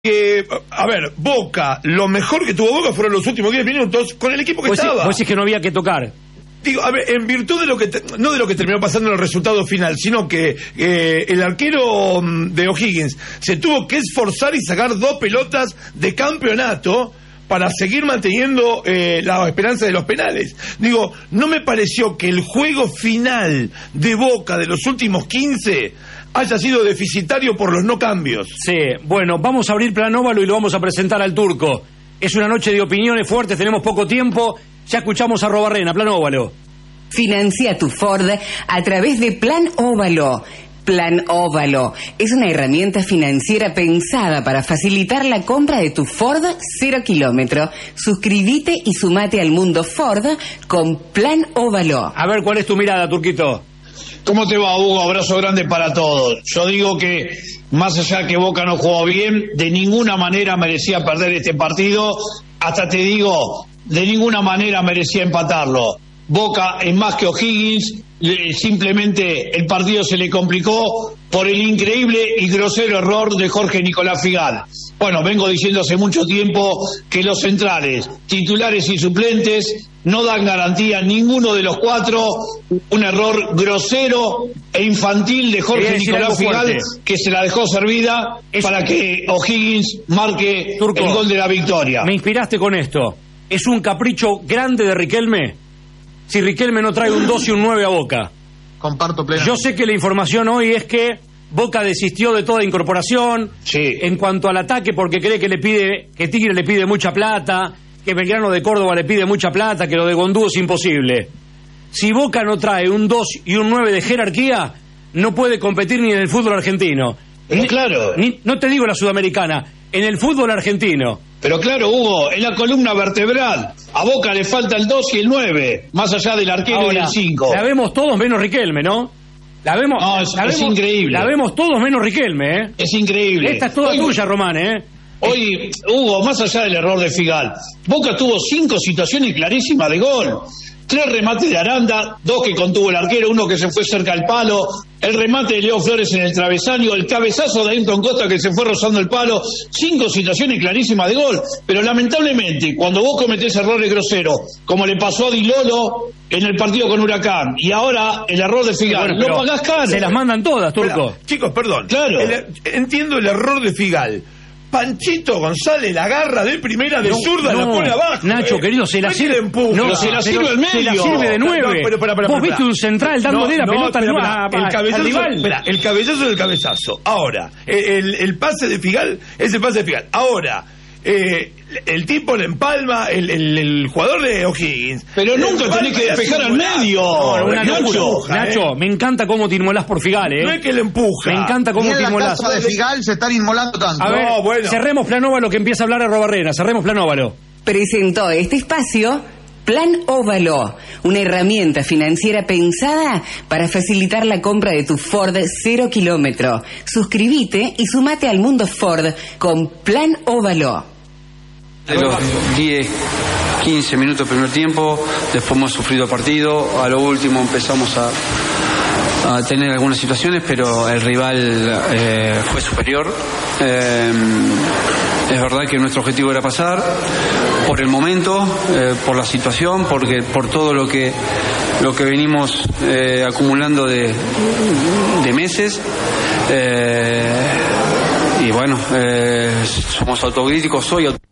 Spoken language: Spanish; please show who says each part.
Speaker 1: A ver, Boca, lo mejor que tuvo Boca fueron los últimos 10 minutos con el equipo que estaba.
Speaker 2: Vos decís que no había que tocar.
Speaker 1: Digo, a ver, en virtud de lo que no de lo que terminó pasando en el resultado final, sino que el arquero de O'Higgins se tuvo que esforzar y sacar 2 pelotas de campeonato para seguir manteniendo la esperanza de los penales. Digo, no me pareció que el juego final de Boca de los últimos 15 haya sido deficitario por los no cambios.
Speaker 2: Sí, bueno, vamos a abrir Plan Óvalo y lo vamos a presentar al turco. Es una noche de opiniones fuertes, tenemos poco tiempo. Ya escuchamos a Robarrena, Plan Óvalo.
Speaker 3: Financia tu Ford a través de Plan Óvalo. Plan Óvalo es una herramienta financiera pensada para facilitar la compra de tu Ford 0 kilómetro. Suscríbete y sumate al mundo Ford con Plan Óvalo.
Speaker 2: A ver, ¿cuál es tu mirada, Turquito?
Speaker 4: ¿Cómo te va, Hugo? Abrazo grande para todos. Yo digo que, más allá que Boca no jugó bien, de ninguna manera merecía perder este partido. Hasta te digo, de ninguna manera merecía empatarlo. Boca es más que O'Higgins, simplemente el partido se le complicó por el increíble y grosero error de Jorge Nicolás Figal. Bueno, vengo diciendo hace mucho tiempo que los centrales, titulares y suplentes, no dan garantía ninguno de los 4. Un error grosero e infantil de Jorge Nicolás Figal, que se la dejó servida para que O'Higgins marque Turco, el gol de la victoria.
Speaker 2: Me inspiraste con esto. ¿Es un capricho grande de Riquelme? Si Riquelme no trae un 2 y un 9 a Boca.
Speaker 5: Comparto plenamente.
Speaker 2: Yo sé que la información hoy es que Boca desistió de toda incorporación,
Speaker 4: sí,
Speaker 2: en cuanto al ataque, porque cree que Tigre le pide mucha plata, que Belgrano de Córdoba le pide mucha plata, que lo de Gondú es imposible. Si Boca no trae un 2 y un 9 de jerarquía, no puede competir ni en el fútbol argentino.
Speaker 4: Claro.
Speaker 2: No te digo la sudamericana, en el fútbol argentino.
Speaker 4: Pero claro, Hugo, en la columna vertebral, a Boca le falta el 2 y el 9, más allá del arquero. Ahora, y el 5.
Speaker 2: La vemos todos menos Riquelme, ¿no? La vemos,
Speaker 4: no, es increíble.
Speaker 2: La vemos todos menos Riquelme, ¿eh?
Speaker 4: Es increíble.
Speaker 2: Esta es toda tuya, Román, ¿eh?
Speaker 4: Hoy, Hugo, más allá del error de Figal, Boca tuvo 5 situaciones clarísimas de gol. 3 remates de Aranda, 2 que contuvo el arquero, 1 que se fue cerca al palo, el remate de Leo Flores en el travesaño, el cabezazo de Ayrton Costa que se fue rozando el palo. 5 situaciones clarísimas de gol. Pero lamentablemente, cuando vos cometés errores groseros, como le pasó a Di Lolo en el partido con Huracán, y ahora el error de Figal, lo pagás caro.
Speaker 2: Se las mandan todas, Turco.
Speaker 1: Espera, chicos, perdón.
Speaker 4: Claro.
Speaker 1: Entiendo el error de Figal. Panchito González la agarra de primera, de zurda, la pone abajo.
Speaker 2: Nacho, querido, se la sirve.
Speaker 4: No, se la sirve al medio.
Speaker 2: Se la sirve de 9. Vos viste un central dándole la pelota al rival.
Speaker 1: El cabezazo es el cabezazo. Ahora, el pase de Figal es el pase de Figal. Ahora, el tipo le empalma, el jugador de O'Higgins.
Speaker 4: Pero nunca tenés que despejar al medio.
Speaker 2: Nacho, me encanta cómo te inmolás por Figal, ¿eh?
Speaker 1: No es que le empuja.
Speaker 2: Me encanta cómo te inmolás.
Speaker 5: En la casa de Figal se están inmolando tanto.
Speaker 2: A ver, bueno. Cerremos Plan Óvalo, que empieza a hablar a Robarrena. Cerremos Plan Óvalo.
Speaker 3: Presentó este espacio Plan Óvalo, una herramienta financiera pensada para facilitar la compra de tu Ford 0 kilómetro. Suscríbete y sumate al mundo Ford con Plan Óvalo.
Speaker 6: De los 10, 15 minutos del primer tiempo, después hemos sufrido partido, a lo último empezamos a tener algunas situaciones, pero el rival fue superior. Es verdad que nuestro objetivo era pasar por el momento, por la situación, por todo lo que venimos acumulando de meses. Y bueno, somos autocríticos, soy autocrítico.